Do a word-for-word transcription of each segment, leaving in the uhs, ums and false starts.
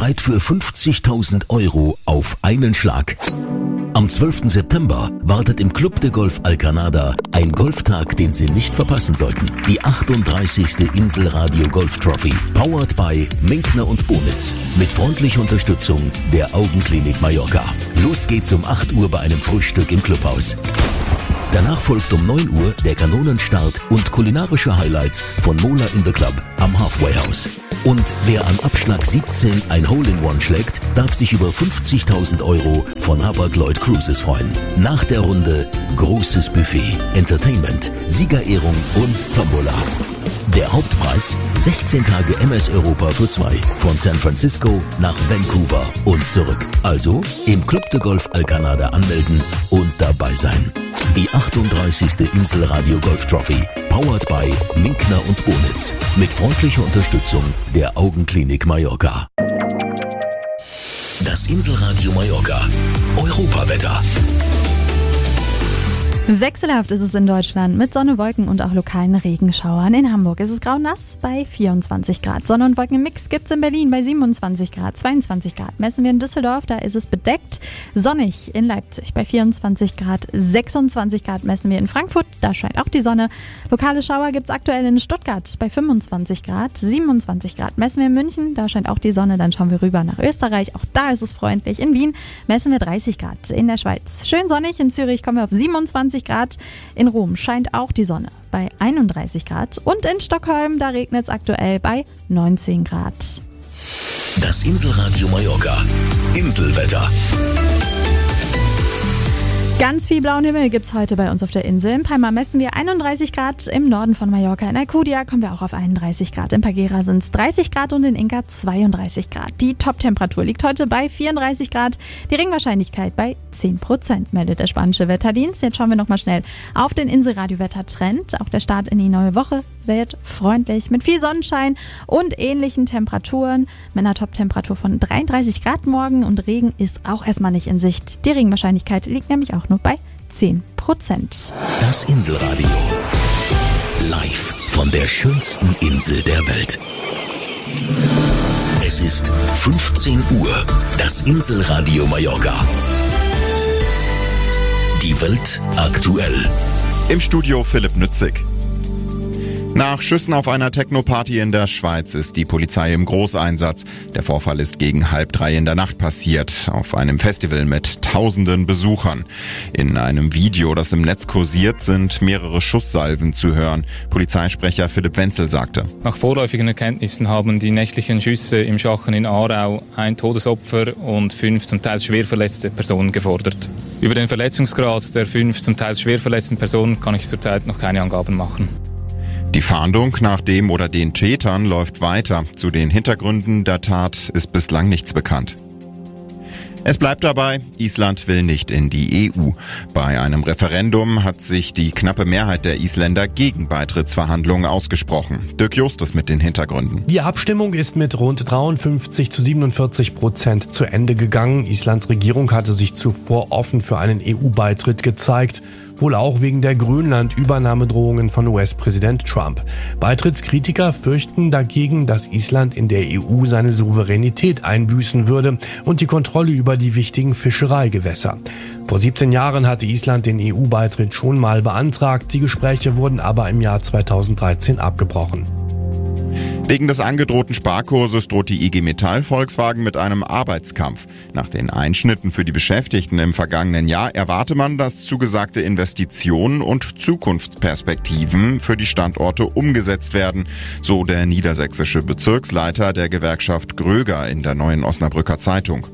bereit für fünfzigtausend Euro auf einen Schlag. Am zwölften September wartet im Club de Golf Alcanada ein Golftag, den Sie nicht verpassen sollten. Die achtunddreißigste Inselradio Golf Trophy, powered by Minkner und Bonitz, mit freundlicher Unterstützung der Augenklinik Mallorca. Los geht's um acht Uhr bei einem Frühstück im Clubhaus. Danach folgt um neun Uhr der Kanonenstart und kulinarische Highlights von Mola in the Club am Halfway House. Und wer am Abschlag siebzehn ein Hole-in-One schlägt, darf sich über fünfzigtausend Euro von Hapag-Lloyd Cruises freuen. Nach der Runde großes Buffet, Entertainment, Siegerehrung und Tombola. Der Hauptpreis sechzehn Tage M S Europa für zwei von San Francisco nach Vancouver und zurück. Also im Club de Golf Alcanada anmelden und dabei sein. Die achtunddreißigste Inselradio Golf Trophy, powered by Minkner und Bonitz, mit freundlicher Unterstützung der Augenklinik Mallorca. Das Inselradio Mallorca Europawetter. Wechselhaft ist es in Deutschland mit Sonne, Wolken und auch lokalen Regenschauern. In Hamburg ist es grau-nass bei vierundzwanzig Grad. Sonne- und Wolkenmix gibt's in Berlin bei siebenundzwanzig Grad. zweiundzwanzig Grad messen wir in Düsseldorf, da ist es bedeckt. Sonnig in Leipzig bei vierundzwanzig Grad. sechsundzwanzig Grad messen wir in Frankfurt, da scheint auch die Sonne. Lokale Schauer gibt's aktuell in Stuttgart bei fünfundzwanzig Grad. siebenundzwanzig Grad messen wir in München, da scheint auch die Sonne. Dann schauen wir rüber nach Österreich, auch da ist es freundlich. In Wien messen wir dreißig Grad. In der Schweiz schön sonnig, in Zürich kommen wir auf siebenundzwanzig Grad. In Rom scheint auch die Sonne bei einunddreißig Grad. Und in Stockholm, da regnet es aktuell bei neunzehn Grad. Das Inselradio Mallorca Inselwetter. Ganz viel blauen Himmel gibt's heute bei uns auf der Insel. In Palma messen wir einunddreißig Grad, im Norden von Mallorca. In Alcudia kommen wir auch auf einunddreißig Grad. In Pagera sind es dreißig Grad und in Inca zweiunddreißig Grad. Die Top-Temperatur liegt heute bei vierunddreißig Grad. Die Regenwahrscheinlichkeit bei zehn Prozent, meldet der spanische Wetterdienst. Jetzt schauen wir nochmal schnell auf den Inselradio-Wettertrend. Auch der Start in die neue Woche wird freundlich mit viel Sonnenschein und ähnlichen Temperaturen. Mit einer Top-Temperatur von dreiunddreißig Grad morgen und Regen ist auch erstmal nicht in Sicht. Die Regenwahrscheinlichkeit liegt nämlich auch nur bei zehn Prozent. Das Inselradio. Live von der schönsten Insel der Welt. Es ist fünfzehn Uhr. Das Inselradio Mallorca. Die Welt aktuell. Im Studio Philipp Nützig. Nach Schüssen auf einer Techno-Party in der Schweiz ist die Polizei im Großeinsatz. Der Vorfall ist gegen halb drei in der Nacht passiert, auf einem Festival mit tausenden Besuchern. In einem Video, das im Netz kursiert, sind mehrere Schusssalven zu hören. Polizeisprecher Philipp Wenzel sagte: Nach vorläufigen Erkenntnissen haben die nächtlichen Schüsse im Schachen in Aarau ein Todesopfer und fünf zum Teil schwer verletzte Personen gefordert. Über den Verletzungsgrad der fünf zum Teil schwer verletzten Personen kann ich zurzeit noch keine Angaben machen. Die Fahndung nach dem oder den Tätern läuft weiter. Zu den Hintergründen der Tat ist bislang nichts bekannt. Es bleibt dabei, Island will nicht in die E U. Bei einem Referendum hat sich die knappe Mehrheit der Isländer gegen Beitrittsverhandlungen ausgesprochen. Dirk Justus mit den Hintergründen. Die Abstimmung ist mit rund dreiundfünfzig zu siebenundvierzig Prozent zu Ende gegangen. Islands Regierung hatte sich zuvor offen für einen E U-Beitritt gezeigt. Wohl auch wegen der Grönland-Übernahmedrohungen von U S-Präsident Trump. Beitrittskritiker fürchten dagegen, dass Island in der E U seine Souveränität einbüßen würde und die Kontrolle über die wichtigen Fischereigewässer. Vor siebzehn Jahren hatte Island den E U-Beitritt schon mal beantragt, die Gespräche wurden aber im Jahr zweitausenddreizehn abgebrochen. Wegen des angedrohten Sparkurses droht die I G Metall Volkswagen mit einem Arbeitskampf. Nach den Einschnitten für die Beschäftigten im vergangenen Jahr erwarte man, dass zugesagte Investitionen und Zukunftsperspektiven für die Standorte umgesetzt werden, so der niedersächsische Bezirksleiter der Gewerkschaft Gröger in der Neuen Osnabrücker Zeitung.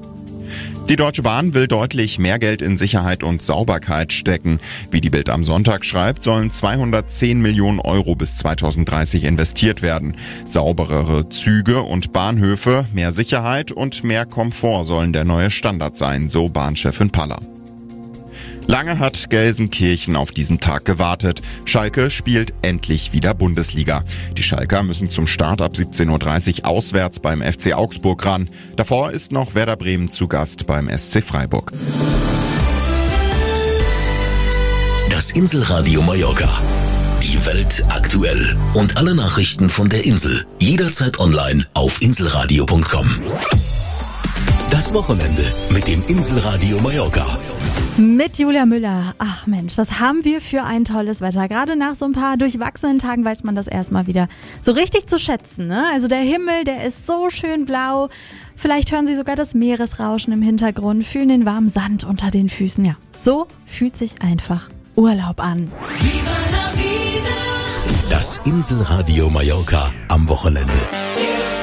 Die Deutsche Bahn will deutlich mehr Geld in Sicherheit und Sauberkeit stecken. Wie die Bild am Sonntag schreibt, sollen zweihundertzehn Millionen Euro bis zweitausenddreißig investiert werden. Sauberere Züge und Bahnhöfe, mehr Sicherheit und mehr Komfort sollen der neue Standard sein, so Bahnchefin Paller. Lange hat Gelsenkirchen auf diesen Tag gewartet. Schalke spielt endlich wieder Bundesliga. Die Schalker müssen zum Start ab siebzehn Uhr dreißig auswärts beim F C Augsburg ran. Davor ist noch Werder Bremen zu Gast beim S C Freiburg. Das Inselradio Mallorca. Die Welt aktuell. Und alle Nachrichten von der Insel jederzeit online auf inselradio punkt com. Das Wochenende mit dem Inselradio Mallorca. Mit Julia Müller. Ach Mensch, was haben wir für ein tolles Wetter. Gerade nach so ein paar durchwachsenen Tagen weiß man das erstmal wieder so richtig zu schätzen, ne? Also der Himmel, der ist so schön blau. Vielleicht hören Sie sogar das Meeresrauschen im Hintergrund, fühlen den warmen Sand unter den Füßen. Ja, so fühlt sich einfach Urlaub an. Das Inselradio Mallorca am Wochenende.